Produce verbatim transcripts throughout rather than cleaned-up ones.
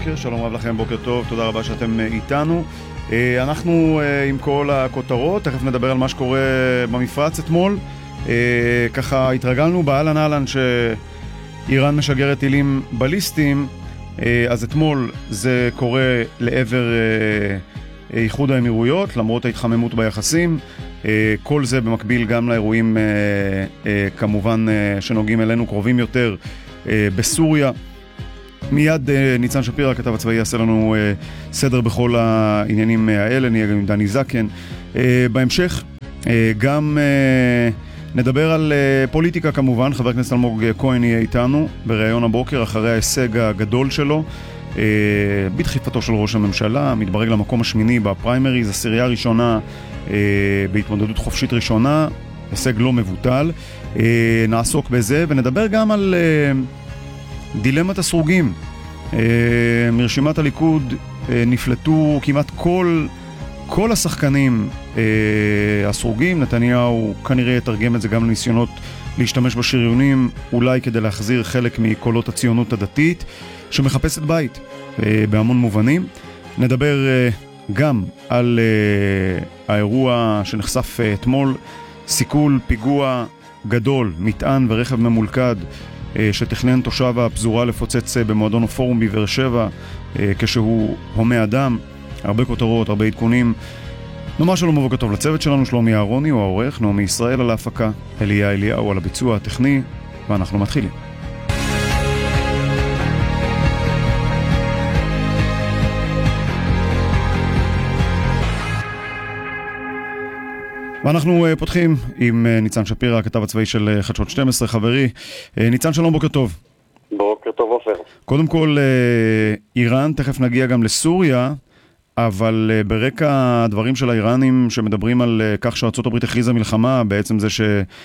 הבוקר, שלום רב לכם, בוקר טוב, תודה רבה שאתם איתנו. אנחנו עם כל הכותרות, תכף נדבר על מה שקורה במפרץ אתמול. ככה התרגלנו באלן אלן שאיראן משגרת טילים בליסטיים, אז אתמול זה קורה לעבר איחוד האמירויות, למרות ההתחממות ביחסים. כל זה במקביל גם לאירועים כמובן שנוגעים אלינו קרובים יותר בסוריה. מיד ניצן שפירא, הכתב הצבאי, יעשה לנו סדר בכל העניינים האלה. נהיה גם עם דני זקן. בהמשך גם נדבר על פוליטיקה כמובן. חבר הכנסת אלמוג כהן יהיה איתנו בראיון הבוקר אחרי ההישג הגדול שלו בדחיפתו של ראש הממשלה, מתברג למקום השמיני בפריימריז, עשירייה ראשונה בהתמודדות חופשית ראשונה, הישג לא מבוטל. נעסוק בזה ונדבר גם על דילמת הסרוגים. מרשימת הליכוד נפלטו כמעט כל כל השחקנים הסרוגים. נתניהו כנראה יתרגם את זה גם לניסיונות להשתמש בשריונים, אולי כדי להחזיר חלק מקולות הציונות הדתית שמחפשת בית בהמון מובנים. נדבר גם על האירוע שנחשף אתמול, סיכול פיגוע גדול, מטען ורכב ממולכד שתכנן תושב הפזורה לפוצץ במועדון הפורום בבאר שבע כשהוא הומה אדם. הרבה כותרות, הרבה עדכונים. נאמר שלום ובוקר טוב לצוות שלנו, שלומי אהרוני הוא העורך, נעמי ישראל על ההפקה, אליה אליהו על הביצוע הטכני, ואנחנו מתחילים. ואנחנו פותחים עם ניצן שפירא, הכתב הצבאי של חדשות שתים עשרה. חברי ניצן, שלום, בוקר טוב. בוקר טוב עופר. קודם כל איראן, תכף נגיע גם לסוריה, אבל ברקע הדברים של האיראנים שמדברים על כך שארצות הברית הכריזה מלחמה, בעצם זה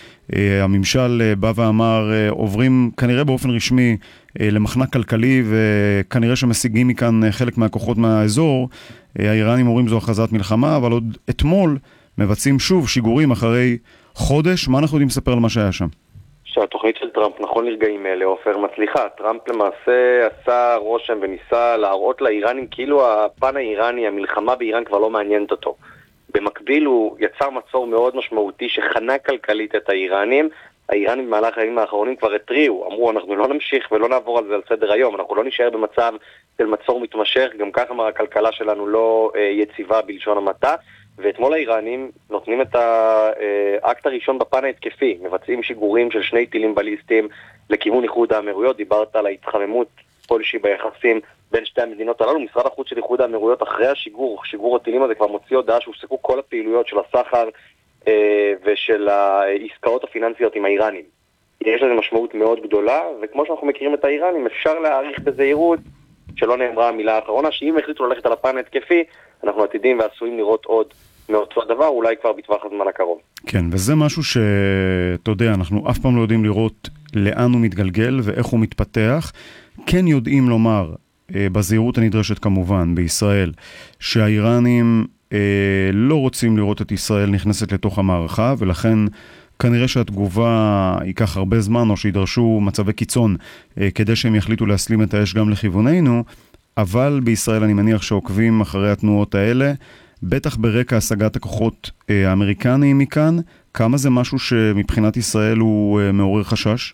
שהממשל בא ואמר עוברים כנראה באופן רשמי למחנק כלכלי וכנראה שמשיגים מכאן חלק מהכוחות מהאזור, האיראנים אומרים זו הכרזת מלחמה, אבל עוד אתמול מבצעים שוב שיגורים אחרי חודש. מה אנחנו יודעים לספר על מה שהיה שם? שהתוכנית של טראמפ נכון לרגעים אלה עופר מצליחה. טראמפ למעשה עשה רושם וניסה להראות לאיראנים כאילו הפן האיראני, המלחמה באיראן כבר לא מעניינת אותו. במקביל הוא יצר מצור מאוד משמעותי שחנק כלכלית את האיראנים. האיראנים במהלך הימים האחרונים כבר התריעו, אמרו אנחנו לא נמשיך ולא נעבור על זה על סדר היום, אנחנו לא נשאר במצב של מצור מתמשך, גם ככה הכלכלה שלנו לא אה, יציבה בלשון המעטה. ואתמול האיראנים נותנים את האקט הראשון בפן ההתקפי, מבצעים שיגורים של שני טילים בליסטיים לכיוון איחוד האמירויות. דיברת על ההתחממות כלשהי ביחסים בין שתי המדינות הללו. משרד החוץ של איחוד האמירויות אחרי השיגור, שיגור הטילים הזה כבר מוציא הודעה שהופסקו כל הפעילויות של הסחר אה, ושל העסקאות הפיננסיות עם האיראנים. יש לזה משמעות מאוד גדולה, וכמו שאנחנו מכירים את האיראנים, אפשר להעריך בזהירות שלא נאמרה המילה האחרונה, שאם החליטו ללכת על הפן ההתקפי, אנחנו עתידים ועשויים לראות עוד מאותו הדבר, אולי כבר בטווח הזמן הקרוב. כן, וזה משהו שאתה יודע, אנחנו אף פעם לא יודעים לראות לאן הוא מתגלגל ואיך הוא מתפתח. כן יודעים לומר, בזהירות הנדרשת כמובן בישראל, שהאיראנים אה, לא רוצים לראות את ישראל נכנסת לתוך המערכה, ולכן כנראה שהתגובה ייקח הרבה זמן, או שידרשו מצבי קיצון אה, כדי שהם יחליטו להסלים את האש גם לכיווננו. אבל בישראל אני מניח שעוקבים אחרי התנועות האלה, בטח ברקע השגת הכוחות האמריקניים מכאן. כמה זה משהו שמבחינת ישראל הוא מעורר חשש?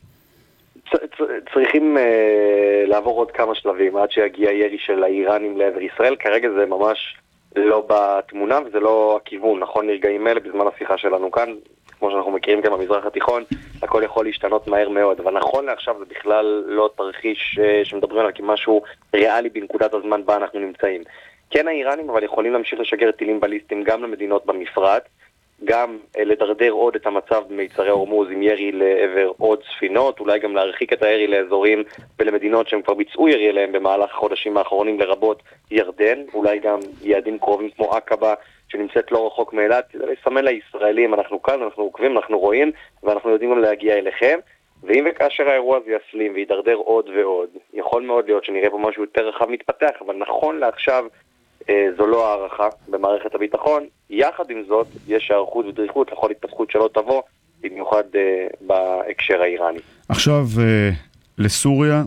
צריכים לעבור עוד כמה שלבים עד שיגיע ירי של האיראנים לעבר ישראל. כרגע זה ממש לא בתמונה וזה לא הכיוון. נכון לרגעים אלה בזמן השיחה שלנו כאן, כמו שאנחנו מכירים גם במזרח התיכון, הכל יכול להשתנות מהר מאוד, אבל נכון לעכשיו זה בכלל לא תרחיש שמדברים עליו כמשהו ריאלי בנקודת הזמן בה אנחנו נמצאים. כן האיראנים אבל יכולים להמשיך לשגר טילים בליסטיים גם למדינות במפרץ, גם לדרדר עוד את המצב במיצרי הורמוז עם ירי לעבר עוד ספינות, אולי גם להרחיק את הירי לאזורים ולמדינות שהם כבר ביצעו ירי אליהם במהלך החודשים האחרונים, לרבות ירדן, אולי גם יעדים קרובים כמו עקבה שנמצאת לא רחוק מאילת. זה לסמן לישראלים, אנחנו כאן, אנחנו עוקבים, אנחנו רואים ואנחנו יודעים גם להגיע אליכם. ואם וכאשר האירוע הזה יסלים וידרדר עוד ועוד, יכול מאוד להיות שנראה פה משהו יותר רחב מתפתח, אבל נכון לעכשיו אה, זו לא הערכה במערכת הביטחון. יחד עם זאת, יש הערכות ודריכות לכל התפתחות שלא תבוא, במיוחד אה, בהקשר האיראני. עכשיו אה, לסוריה,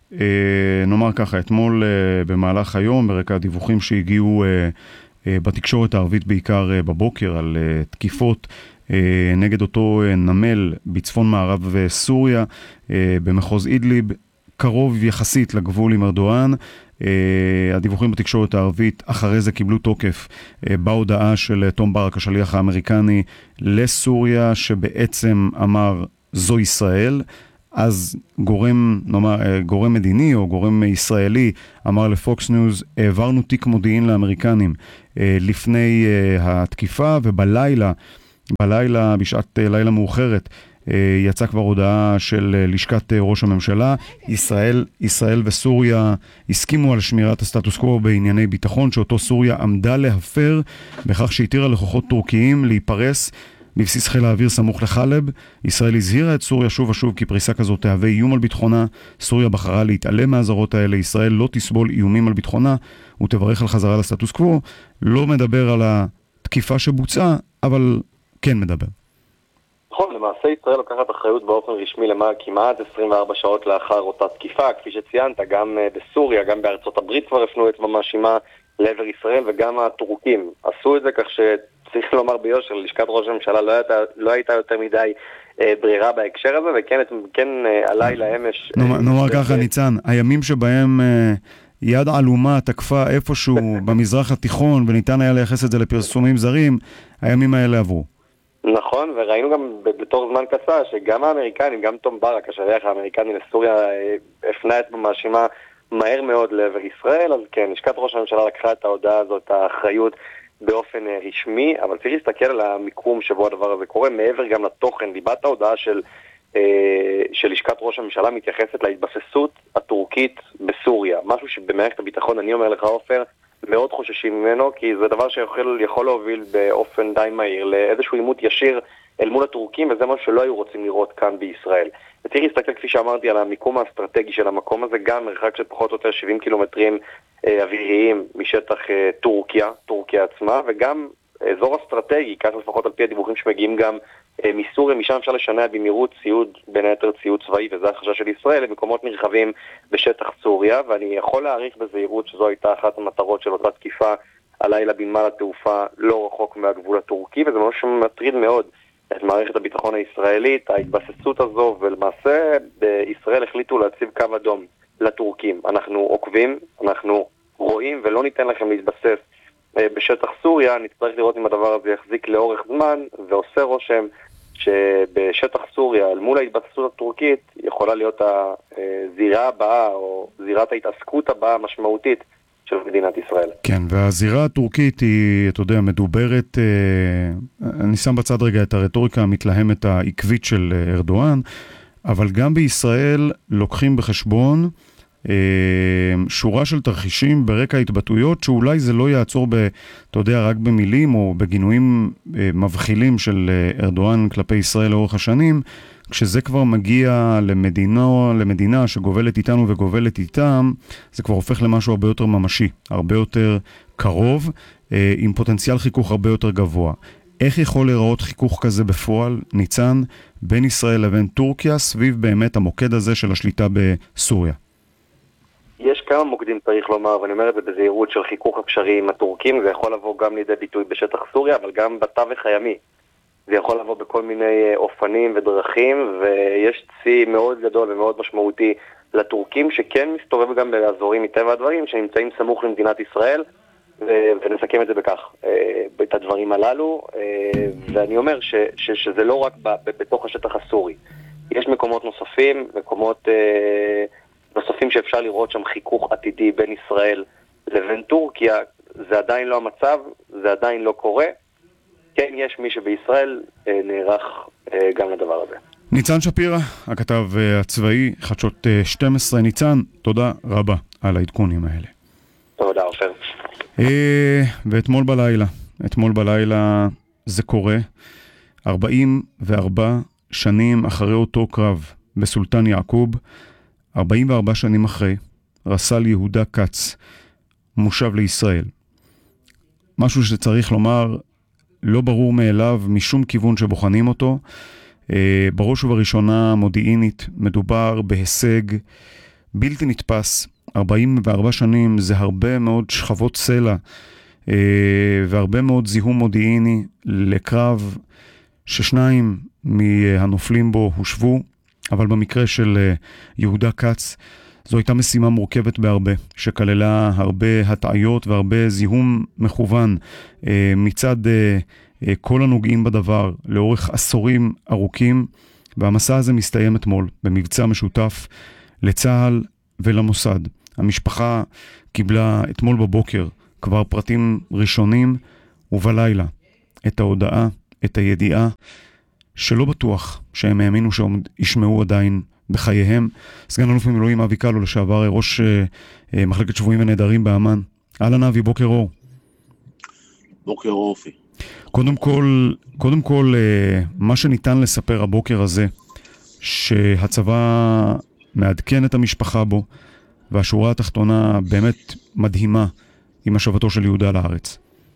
נאמר ככה, אתמול במהלך היום, ברקע הדיווחים שהגיעו בתקשורת הערבית בעיקר בבוקר על תקיפות נגד אותו נמל בצפון מערב סוריה, במחוז אידליב, קרוב יחסית לגבול עם ארדואן. הדיווחים בתקשורת הערבית אחרי זה קיבלו תוקף בהודעה של תום ברק, השליח האמריקני לסוריה, שבעצם אמר זו ישראל. אז גורם, נאמר, גורם מדיני או גורם ישראלי אמר לפוקס ניוז, העברנו תיק מודיעין לאמריקנים לפני התקיפה, ובלילה, בלילה, בשעת לילה מאוחרת, יצא כבר הודעה של לשכת ראש הממשלה. ישראל, ישראל וסוריה הסכימו על שמירת הסטטוס קוו בענייני ביטחון, שאותו סוריה עמדה להפר בכך שהתירה לכוחות טורקיים להיפרס בבסיס חיל האוויר סמוך לחלב. ישראל הזהירה את סוריה שוב ושוב כי פריסה כזאת תהווה איום על ביטחונה. סוריה בחרה להתעלם מהזרות האלה. ישראל לא תסבול איומים על ביטחונה ותברך על חזרה לסטטוס קוו. לא מדבר על התקיפה שבוצעה, אבל כן מדבר. נכון, למעשה ישראל לוקחת אחריות באופן רשמי למה כמעט עשרים וארבע שעות לאחר אותה תקיפה. כפי שציינת, גם בסוריה, גם בארצות הברית כבר הפנו אצבע מאשימה לעבר ישראל, וגם הטורקים עשו את זה, כך שצריך לומר ביושר, לשכת ראש הממשלה לא הייתה, לא הייתה יותר מדי אה, ברירה בהקשר הזה, וכן כן, אה, הלילה אמש... נאמר ככה, ניצן, הימים שבהם אה, יד עלומה תקפה איפשהו במזרח התיכון, וניתן היה לייחס את זה לפרסומים זרים, הימים האלה עברו. נכון, וראינו גם בתור זמן קצר שגם האמריקנים, גם תום ברק, השליח האמריקני לסוריה, הפנה את מאשימה מהר מאוד לעבר ישראל. אז כן, לשכת ראש הממשלה לקחה את ההודעה הזאת, האחריות, באופן רשמי, אבל צריך להסתכל על המיקום שבו הדבר הזה קורה, מעבר גם לתוכן. דיבת ההודעה של, של לשכת ראש הממשלה מתייחסת להתבססות הטורקית בסוריה, משהו שבמערכת הביטחון, אני אומר לך עופר, מאוד חוששים ממנו, כי זה דבר שיכול יכול להוביל באופן די מהיר לאיזשהו עימות ישיר אל מול הטורקים, וזה משהו שלא היו רוצים לראות כאן בישראל. וצריך להסתכל, כפי שאמרתי, על המיקום האסטרטגי של המקום הזה, גם מרחק של פחות או יותר שבעים קילומטרים אה, אוויריים משטח אה, טורקיה, טורקיה עצמה, וגם אזור אסטרטגי, כך לפחות על פי הדיווחים שמגיעים גם אה, מסוריה, משם אפשר לשנע במהירות ציוד, בין היתר ציוד צבאי, וזה החשש של ישראל, למקומות נרחבים בשטח סוריה, ואני יכול להעריך בזהירות שזו הייתה אחת המטרות של אותה תקיפה הלילה בנמל התעופה לא רחוק מהגבול הטורקי, וזה משהו שמטריד מאוד את מערכת הביטחון הישראלית, ההתבססות הזו, ולמעשה בישראל החליטו להציב קו אדום לטורקים. אנחנו עוקבים, אנחנו רואים, ולא ניתן לכם להתבסס בשטח סוריה. נצטרך לראות אם הדבר הזה יחזיק לאורך זמן, ועושה רושם שבשטח סוריה, אל מול ההתבססות הטורקית, יכולה להיות הזירה הבאה, או זירת ההתעסקות הבאה המשמעותית של מדינת ישראל. כן, והזירה הטורקית היא, אתה יודע, מדוברת, אני שם בצד רגע את הרטוריקה המתלהמת העקבית של ארדואן, אבל גם בישראל לוקחים בחשבון שורה של תרחישים ברקע התבטאויות, שאולי זה לא יעצור ב, אתה יודע, רק במילים או בגינויים מבחילים של ארדואן כלפי ישראל לאורך השנים, כשזה כבר מגיע למדינה, למדינה שגובלת איתנו וגובלת איתם, זה כבר הופך למשהו הרבה יותר ממשי, הרבה יותר קרוב, עם פוטנציאל חיכוך הרבה יותר גבוה. איך יכול להיראות חיכוך כזה בפועל, ניצן, בין ישראל לבין טורקיה, סביב באמת המוקד הזה של השליטה בסוריה? יש כמה מוקדים, צריך לומר, ואני אומר את זה בזהירות, של חיכוך אפשרי עם הטורקים. זה יכול לבוא גם לידי ביטוי בשטח סוריה, אבל גם בתווך הימי. זה יכול לבוא בכל מיני אופנים ודרכים, ויש צי מאוד גדול ומאוד משמעותי לטורקים, שכן מסתובב גם באזורים מטבע הדברים, שנמצאים סמוך למדינת ישראל, ונסכם את זה בכך, את הדברים הללו. ואני אומר ש, ש, שזה לא רק בתוך השטח הסורי. יש מקומות נוספים, מקומות נוספים שאפשר לראות שם חיכוך עתידי בין ישראל לבין טורקיה. זה עדיין לא המצב, זה עדיין לא קורה. כן, יש מי שבישראל נערך גם לדבר הזה. ניצן שפירא, הכתב הצבאי, חדשות שתים עשרה. ניצן, תודה רבה על העדכונים האלה. תודה, עופר. ואתמול בלילה, אתמול בלילה זה קורה, ארבעים וארבע שנים אחרי אותו קרב בסולטן יעקוב, ארבעים וארבע שנים אחרי, רס"ל יהודה כץ מושב לישראל. משהו שצריך לומר, לא ברור מאליו משום כיוון שבוחנים אותו. בראש ובראשונה מודיעינית, מדובר בהישג בלתי נתפס. ארבעים וארבע שנים זה הרבה מאוד שכבות סלע, והרבה מאוד זיהום מודיעיני לקרב ששניים מהנופלים בו הושבו, אבל במקרה של יהודה כץ, זו הייתה משימה מורכבת בהרבה, שכללה הרבה הטעיות והרבה זיהום מכוון מצד כל הנוגעים בדבר לאורך עשורים ארוכים, והמסע הזה מסתיים אתמול במבצע משותף לצה"ל ולמוסד. המשפחה קיבלה אתמול בבוקר כבר פרטים ראשונים, ובלילה את ההודעה, את הידיעה, שלא בטוח שהם האמינו שישמעו עדיין בחייהם. סגן אלוף במילואים אבי קלו, לשעבר ראש אה, מחלקת שבויים ונעדרים באמן. אהלן אבי, בוקר אור. בוקר אור אופי. קודם כל, קודם כל אה, מה שניתן לספר הבוקר הזה, שהצבא מעדכן את המשפחה בו, והשורה התחתונה באמת מדהימה עם השבתו של יהודה לארץ.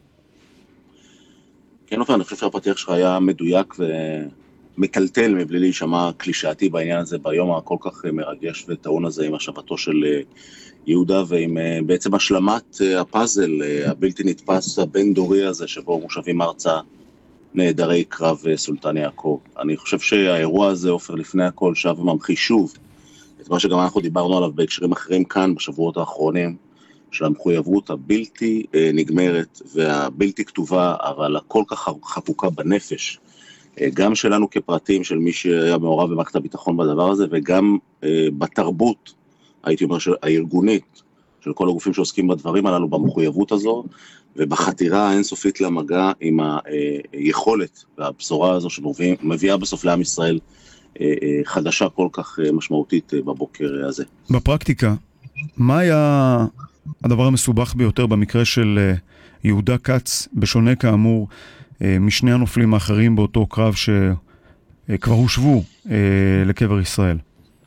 כן, אופן, אני חושב שהפתיח שלך היה מדויק ומטלטל מבלי להישמע קלישאתי בעניין הזה, ביום הכל כך מרגש וטעון הזה עם השבתו של יהודה, ועם בעצם השלמת הפאזל הבלתי נתפס הבין דורי הזה, שבו מושבים ארצה נעדרי קרב סולטן יעקב. אני חושב שהאירוע הזה, אופר, לפני הכל שב וממחיש שוב את מה שגם אנחנו דיברנו עליו בהקשרים אחרים כאן בשבועות האחרונים, של המחויבות הבלתי נגמרת והבלתי כתובה, אבל הכל כך חקוקה בנפש, גם שלנו כפרטים של מי שהיה מעורב במערכת הביטחון בדבר הזה, וגם בתרבות, הייתי אומר, הארגונית, של כל הגופים שעוסקים בדברים הללו, במחויבות הזו, ובחתירה האינסופית למגע עם היכולת והבשורה הזו שמביאה בסוף לעם ישראל חדשה כל כך משמעותית בבוקר הזה. בפרקטיקה, מה היה הדבר המסובך ביותר במקרה של יהודה כץ, בשונה כאמור משני הנופלים האחרים באותו קרב שכבר הושבו לקבר ישראל?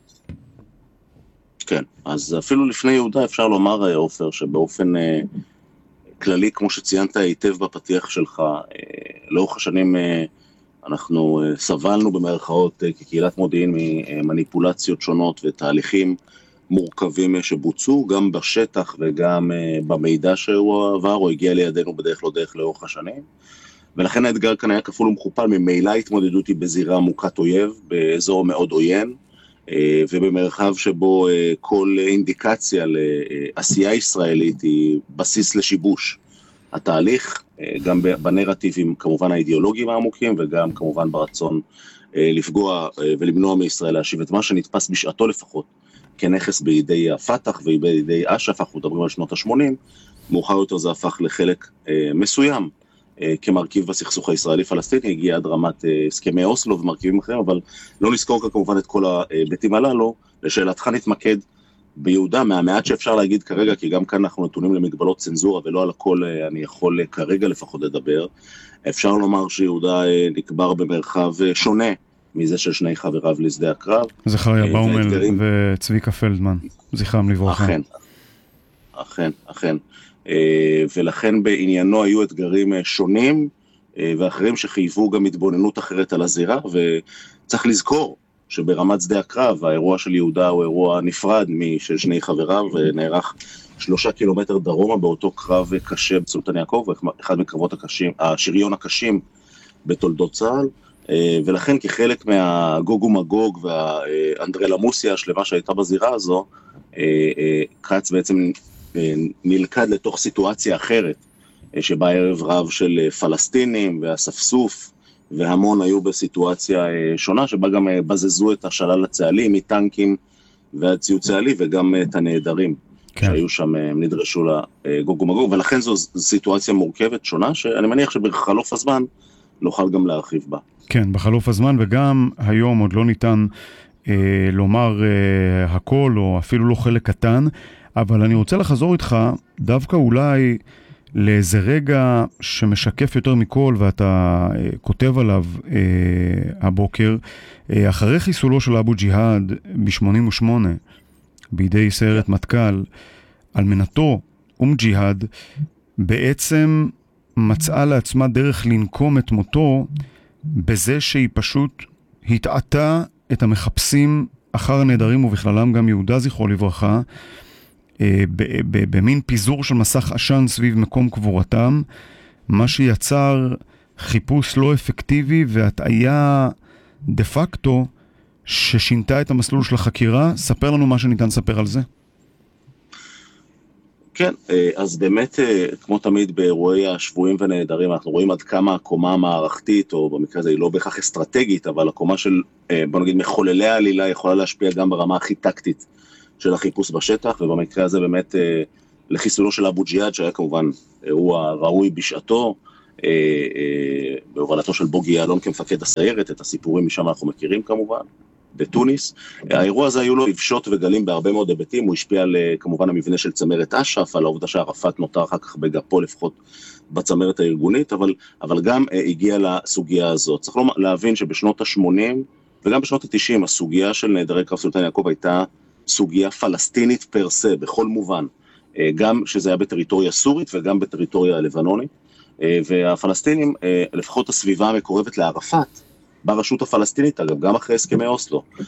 כן, אז אפילו לפני יהודה אפשר לומר, עופר, שבאופן כללי, כמו שציינת היטב בפתיח שלך, לאורך השנים אנחנו סבלנו במרכאות כקהילת מודיעין ממניפולציות שונות ותהליכים מורכבים שבוצעו, גם בשטח וגם במידע שהוא עבר או הגיע לידינו בדרך לא דרך לאורך השנים. ולכן האתגר כאן היה כפול ומכופל, ממילא התמודדות היא בזירה מוכת אויב, באזור מאוד עוין, ובמרחב שבו כל אינדיקציה לעשייה ישראלית היא בסיס לשיבוש התהליך, גם בנרטיבים כמובן האידיאולוגיים העמוקים, וגם כמובן ברצון לפגוע ולמנוע מישראל להשיב את מה שנתפס בשעתו לפחות, כנכס בידי הפתח ובידי אש"ף. אנחנו מדברים על שנות ה-שמונים, מאוחר יותר זה הפך לחלק אה, מסוים, אה, כמרכיב בסכסוך הישראלי-פלסטיני, הגיע עד רמת אה, הסכמי אוסלו ומרכיבים אחרים, אבל לא נזכור כמובן את כל ההיבטים הללו. לשאלתך נתמקד ביהודה, מהמעט שאפשר להגיד כרגע, כי גם כאן אנחנו נתונים למגבלות צנזורה, ולא על הכל אה, אני יכול אה, כרגע לפחות לדבר. אפשר לומר שיהודה אה, נקבר במרחב אה, שונה, מזה של שני חבריו לשדה הקרב. זכריה באומל וצביקה פלדמן, זכרם לברכה. אכן, אכן, אכן. ולכן בעניינו היו אתגרים שונים, ואחרים שחייבו גם התבוננות אחרת על הזירה, וצריך לזכור שברמת שדה הקרב, האירוע של יהודה הוא אירוע נפרד משל שני חבריו, ונערך שלושה קילומטר דרומה באותו קרב קשה בסולטן יעקב, אחד מקרבות הקשים, השריון הקשים בתולדות צה"ל, ולכן כחלק מהגוג ומגוג והאנדרלמוסיה השלמה שהייתה בזירה הזו, קץ בעצם נלכד לתוך סיטואציה אחרת, שבה ערב רב של פלסטינים והספסוף והמון היו בסיטואציה שונה, שבה גם בזזו את השלל הצה"לי מטנקים ועד ציוד צה"לי, וגם את הנעדרים כן. שהיו שם, נדרשו לגוג ומגוג, ולכן זו סיטואציה מורכבת שונה, שאני מניח שבחלוף הזמן נוכל גם להרחיב בה. כן, בחלוף הזמן, וגם היום עוד לא ניתן אה, לומר אה, הכל, או אפילו לא חלק קטן, אבל אני רוצה לחזור איתך דווקא אולי לאיזה רגע שמשקף יותר מכל, ואתה אה, כותב עליו אה, הבוקר, אה, אחרי חיסולו של אבו ג'יהאד ב-שמונים ושמונה, בידי סיירת מטכ"ל, אלמנתו אום ג'יהאד בעצם מצאה לעצמה דרך לנקום את מותו, בזה שהיא פשוט התעתה את המחפשים אחר הנעדרים ובכללם גם יהודה זכרו לברכה, במין פיזור של מסך עשן סביב מקום קבורתם, מה שיצר חיפוש לא אפקטיבי והטעיה דה פקטו ששינתה את המסלול של החקירה. ספר לנו מה שניתן לספר על זה. כן, אז באמת, כמו תמיד באירועי השבויים ונעדרים, אנחנו רואים עד כמה הקומה המערכתית, או במקרה הזה היא לא בהכרח אסטרטגית, אבל הקומה של, בוא נגיד, מחוללי העלילה יכולה להשפיע גם ברמה הכי טקטית של החיפוש בשטח, ובמקרה הזה באמת לחיסולו של אבו ג'יהאד, שהיה כמובן אירוע ראוי בשעתו, בהובלתו של בוגי יעלון כמפקד הסיירת, את הסיפורים משם אנחנו מכירים כמובן, בתוניס. האירוע הזה היו לו לבשות וגלים בהרבה מאוד היבטים, הוא השפיע על כמובן המבנה של צמרת אש"ף, על העובדה שערפאת נותר אחר כך בגפו לפחות בצמרת הארגונית, אבל, אבל גם הגיע לסוגיה הזאת. צריך להבין שבשנות ה-שמונים וגם בשנות ה-תשעים הסוגיה של נעדרי קרב סולטן יעקוב הייתה סוגיה פלסטינית פר סה, בכל מובן, גם שזה היה בטריטוריה סורית וגם בטריטוריה הלבנונית, והפלסטינים, לפחות הסביבה המקורבת לערפאת, ברשות הפלסטינית, אגב, גם אחרי הסכמי אוסלו,